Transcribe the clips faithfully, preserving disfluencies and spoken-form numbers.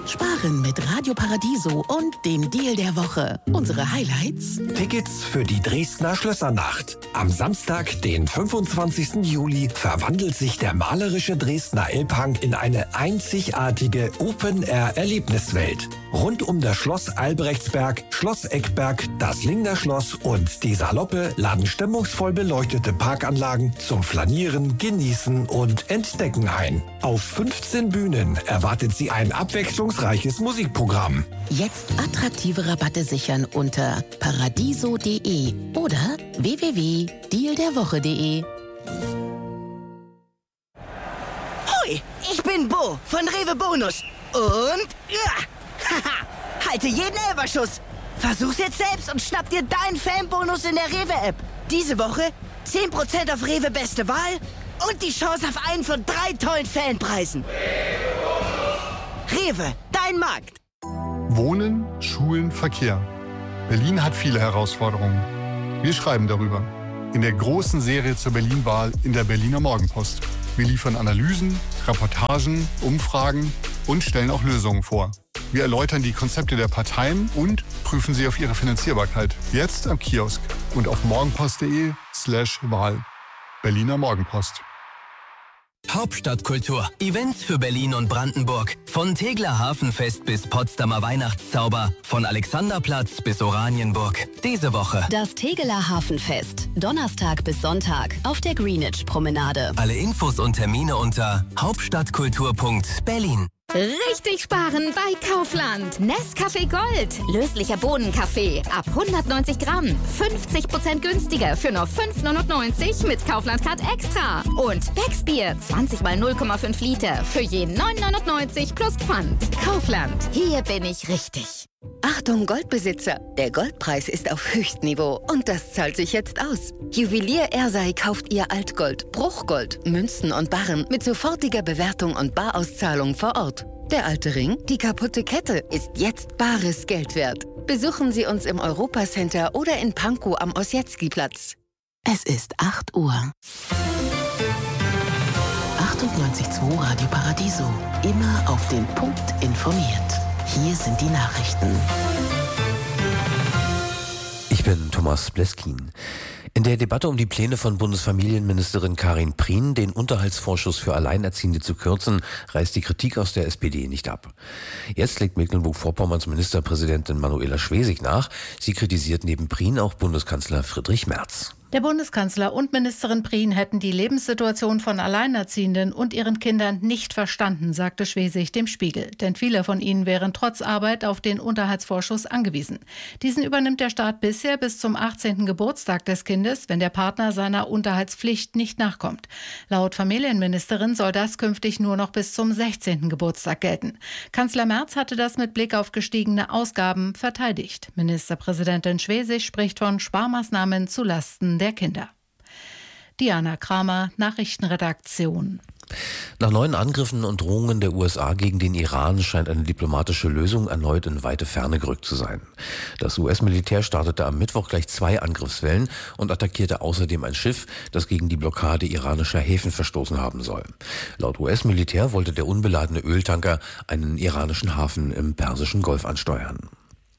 Sparen mit Radio Paradiso und dem Deal der Woche. Unsere Highlights: Tickets für die Dresdner Schlössernacht. Am Samstag, den fünfundzwanzigsten Juli, verwandelt sich der malerische Dresdner Elbhang in eine einzigartige Open-Air-Erlebniswelt. Rund um das Schloss Albrechtsberg, Schloss Eckberg, das Lingner Schloss und die Saloppe laden stimmungsvoll beleuchtete Parkanlagen zum Flanieren, Genießen und Entdecken ein. Auf fünfzehn Bühnen erwartet Sie ein abwechslungsreiches Musikprogramm. Jetzt attraktive Rabatte sichern unter paradiso punkt de oder w w w punkt deal der woche punkt de. Hoi, ich bin Bo von Rewe Bonus. Und ja, haha, halte jeden Elferschuss. Versuch's jetzt selbst und schnapp dir deinen Fanbonus in der Rewe-App. Diese Woche zehn Prozent auf Rewe Beste Wahl und die Chance auf einen von drei tollen Fanpreisen. Rewe, dein Markt. Wohnen, Schulen, Verkehr. Berlin hat viele Herausforderungen. Wir schreiben darüber. In der großen Serie zur Berlin-Wahl in der Berliner Morgenpost. Wir liefern Analysen, Reportagen, Umfragen und stellen auch Lösungen vor. Wir erläutern die Konzepte der Parteien und prüfen sie auf ihre Finanzierbarkeit. Jetzt am Kiosk und auf morgenpost.de slash Wahl. Berliner Morgenpost. Hauptstadtkultur. Events für Berlin und Brandenburg. Von Tegeler Hafenfest bis Potsdamer Weihnachtszauber. Von Alexanderplatz bis Oranienburg. Diese Woche das Tegeler Hafenfest. Donnerstag bis Sonntag auf der Greenwich-Promenade. Alle Infos und Termine unter hauptstadtkultur punkt berlin. Richtig sparen bei Kaufland. Nescafé Gold. Löslicher Bohnenkaffee. Ab hundertneunzig Gramm. fünfzig Prozent günstiger für nur fünf neunundneunzig mit Kaufland Card Extra. Und Becksbier. zwanzig mal null Komma fünf Liter. Für jeden neun neunundneunzig plus Pfand. Kaufland. Hier bin ich richtig. Achtung Goldbesitzer, der Goldpreis ist auf Höchstniveau und das zahlt sich jetzt aus. Juwelier Ersei kauft ihr Altgold, Bruchgold, Münzen und Barren mit sofortiger Bewertung und Barauszahlung vor Ort. Der alte Ring, die kaputte Kette ist jetzt bares Geld wert. Besuchen Sie uns im Europacenter oder in Pankow am Ossietzky-Platz. Es ist acht Uhr. achtundneunzig Komma zwei Radio Paradiso. Immer auf den Punkt informiert. Hier sind die Nachrichten. Ich bin Thomas Bleskin. In der Debatte um die Pläne von Bundesfamilienministerin Karin Prien, den Unterhaltsvorschuss für Alleinerziehende zu kürzen, reißt die Kritik aus der S P D nicht ab. Jetzt legt Mecklenburg-Vorpommerns Ministerpräsidentin Manuela Schwesig nach. Sie kritisiert neben Prien auch Bundeskanzler Friedrich Merz. Der Bundeskanzler und Ministerin Prien hätten die Lebenssituation von Alleinerziehenden und ihren Kindern nicht verstanden, sagte Schwesig dem Spiegel. Denn viele von ihnen wären trotz Arbeit auf den Unterhaltsvorschuss angewiesen. Diesen übernimmt der Staat bisher bis zum achtzehnten Geburtstag des Kindes, wenn der Partner seiner Unterhaltspflicht nicht nachkommt. Laut Familienministerin soll das künftig nur noch bis zum sechzehnten Geburtstag gelten. Kanzler Merz hatte das mit Blick auf gestiegene Ausgaben verteidigt. Ministerpräsidentin Schwesig spricht von Sparmaßnahmen zulasten der Kinder. Diana Kramer, Nachrichtenredaktion. Nach neuen Angriffen und Drohungen der U S A gegen den Iran scheint eine diplomatische Lösung erneut in weite Ferne gerückt zu sein. Das U S-Militär startete am Mittwoch gleich zwei Angriffswellen und attackierte außerdem ein Schiff, das gegen die Blockade iranischer Häfen verstoßen haben soll. Laut U S-Militär wollte der unbeladene Öltanker einen iranischen Hafen im Persischen Golf ansteuern.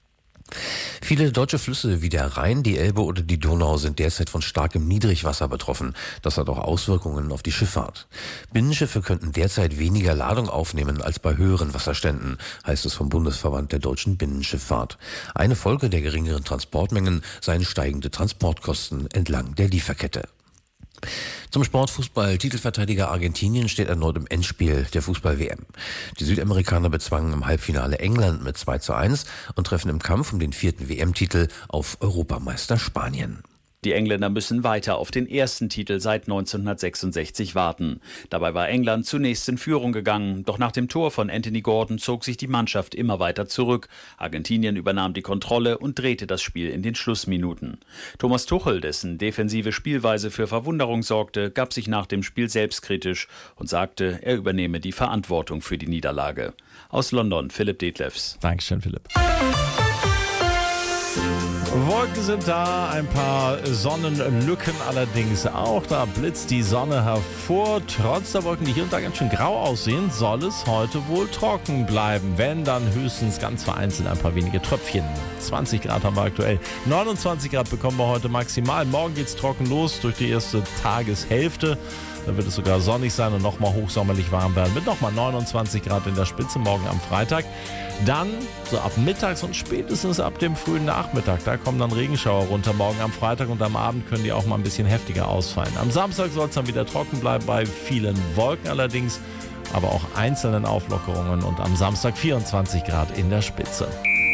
Viele deutsche Flüsse wie der Rhein, die Elbe oder die Donau sind derzeit von starkem Niedrigwasser betroffen. Das hat auch Auswirkungen auf die Schifffahrt. Binnenschiffe könnten derzeit weniger Ladung aufnehmen als bei höheren Wasserständen, heißt es vom Bundesverband der deutschen Binnenschifffahrt. Eine Folge der geringeren Transportmengen seien steigende Transportkosten entlang der Lieferkette. Zum Sportfußball. Titelverteidiger Argentinien steht erneut im Endspiel der Fußball-W M. Die Südamerikaner bezwangen im Halbfinale England mit zwei zu eins und treffen im Kampf um den vierten W M-Titel auf Europameister Spanien. Die Engländer müssen weiter auf den ersten Titel seit neunzehnhundertsechsundsechzig warten. Dabei war England zunächst in Führung gegangen, doch nach dem Tor von Anthony Gordon zog sich die Mannschaft immer weiter zurück. Argentinien übernahm die Kontrolle und drehte das Spiel in den Schlussminuten. Thomas Tuchel, dessen defensive Spielweise für Verwunderung sorgte, gab sich nach dem Spiel selbstkritisch und sagte, er übernehme die Verantwortung für die Niederlage. Aus London, Philipp Detlefs. Dankeschön, Philipp. Wolken sind da, ein paar Sonnenlücken allerdings auch. Da blitzt die Sonne hervor. Trotz der Wolken, die hier und da ganz schön grau aussehen, soll es heute wohl trocken bleiben. Wenn, dann höchstens ganz vereinzelt ein paar wenige Tröpfchen. zwanzig Grad haben wir aktuell. neunundzwanzig Grad bekommen wir heute maximal. Morgen geht's trocken los durch die erste Tageshälfte. Dann wird es sogar sonnig sein und nochmal hochsommerlich warm werden mit nochmal neunundzwanzig Grad in der Spitze morgen am Freitag. Dann so ab mittags und spätestens ab dem frühen Nachmittag, da kommen dann Regenschauer runter morgen am Freitag und am Abend können die auch mal ein bisschen heftiger ausfallen. Am Samstag soll es dann wieder trocken bleiben bei vielen Wolken allerdings, aber auch einzelnen Auflockerungen und am Samstag vierundzwanzig Grad in der Spitze.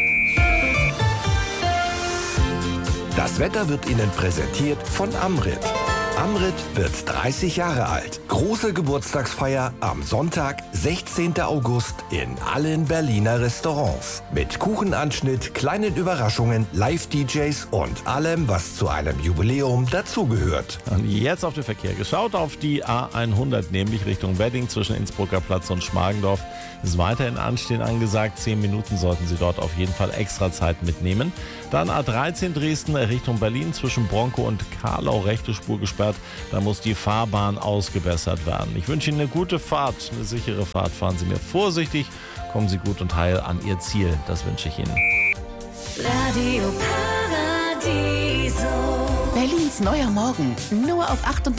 Das Wetter wird Ihnen präsentiert von Amrit. Amrit wird dreißig Jahre alt. Große Geburtstagsfeier am Sonntag, sechzehnten August in allen Berliner Restaurants. Mit Kuchenanschnitt, kleinen Überraschungen, Live-D Js und allem, was zu einem Jubiläum dazugehört. Und jetzt auf den Verkehr geschaut, auf die A hundert, nämlich Richtung Wedding zwischen Innsbrucker Platz und Schmargendorf. Ist weiterhin Anstehen angesagt. Zehn Minuten sollten Sie dort auf jeden Fall extra Zeit mitnehmen. Dann A dreizehn Dresden Richtung Berlin zwischen Bronco und Karlau, rechte Spur gesperrt. Da muss die Fahrbahn ausgebessert werden. Ich wünsche Ihnen eine gute Fahrt, eine sichere Fahrt. Fahren Sie mir vorsichtig, kommen Sie gut und heil an Ihr Ziel. Das wünsche ich Ihnen. Radio Paradiso. Berlins neuer Morgen. Nur auf achtunddreißig.